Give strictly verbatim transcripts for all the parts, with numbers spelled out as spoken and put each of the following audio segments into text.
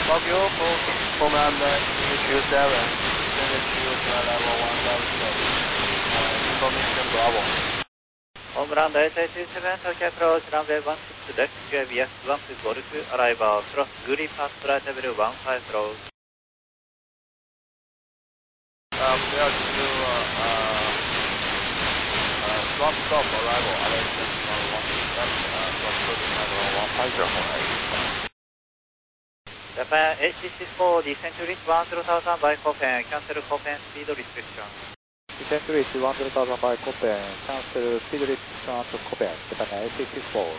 Tokyo, Homeland E two seven, descended to flight level one five seven, uh, information Bravo. Homelandエイトエイトセブン、Tokyo approach runway one six left, Q B S one to Golf, arrival, cross Guri pass flight level one five zero. Um, we are to uh, uh, uh, drop stop arrival, Alexis one six left, uh, from cruising level one five zero, Japan H C four, descent to reach one zero thousand by Copen, cancel Copen speed restriction. Descent to reach one zero thousand by Copen, cancel speed restriction at Copen, Japan H C four.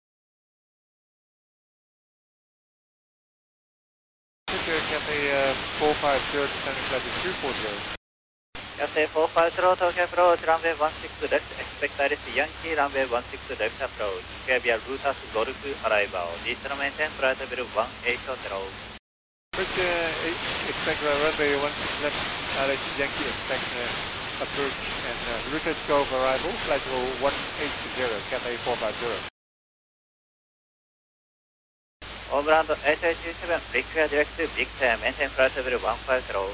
Cathay uh, four five zero, descending flight two four zero. Cathay four five zero, Tokyo approach, runway one six left, expect Iris Yankee, runway one six left approach, Caribbean Rutas Golf, arrival, Eastern maintain flight level one eight zero. First, uh, expect uh, runway one six left, Alex Yankee, expect uh, approach and uh, Rutas Golf arrival, flight level one eight zero, Cathay four five zero. Homeland eight eight seven, require direct to Victor, maintain flight level one five zero.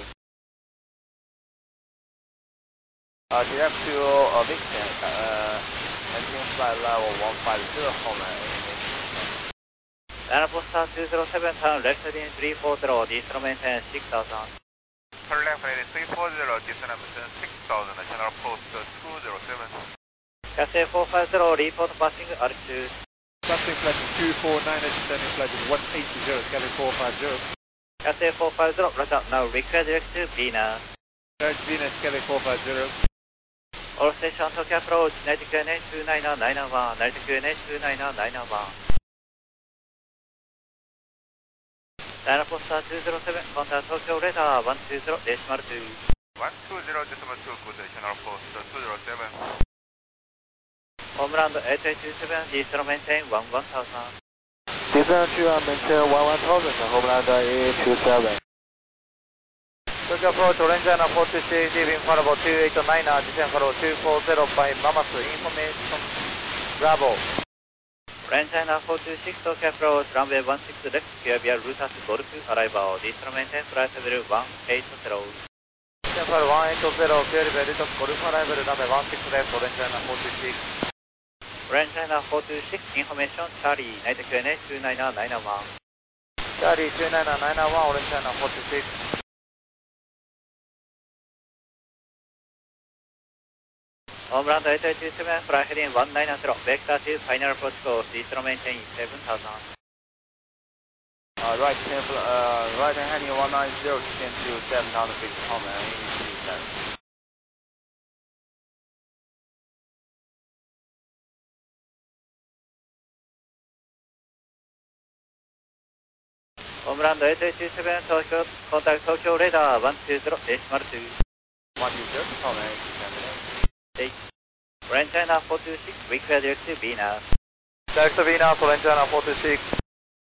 Uh, direct to uh, Victor, uh, maintain flight level one five zero, Homeland Dynaposta two zero seven, turn left heading three four zero, descent maintain six thousand. Turn left heading three four zero, descent maintain six thousand, channel post two zero seven. Cathay four five zero, report passing altitude. Passing flight two four nine, descending flight one eight zero, Cathay four five zero. Cathay four five zero, roger, now require direct to Venus. Direct Venus, Cathay four five zero. All station Tokyo approach, United Q N H two nine nine one, United Q N H two nine nine one. Dynaposta two zero seven, contact Tokyo radar one two zero decimal two. one two zero decimal two, good, channel post two zero seven. Homeland eight eight seven, descent maintain one one thousand. Descent to maintain one one thousand, Homeland eight two seven. Tokyo approach, orange China four two six, leaving follow two eight nine, descent follow two four zero by Mamas, information Bravo. Orange China four two six, Tokyo approach, runway one six left, Caribbean Rutas Golf, arrival, descent maintain flight level one eight zero. Descent for one eight zero, Caribbean Rutas Golf, arrival, runway one six left, Orange China four two six. Orange China four two six, information Charlie, United Q N H two nine nine one. Charlie two nine nine one, Orange China four two six. Homeland eight eight seven, fly heading one nine zero, vector to final approach course, descent maintain seven thousand. Uh, right, uh, right heading one nine zero, descend to seven thousand feet, Homeland eight two seven. Homeland eight eight seven, Tokyo, contact Tokyo radar one two zero decimal two. one two zero, Homeland eight two seven. eight. Orange China four two six, require direct to Venus. Direct to Venus, Orange China four two six.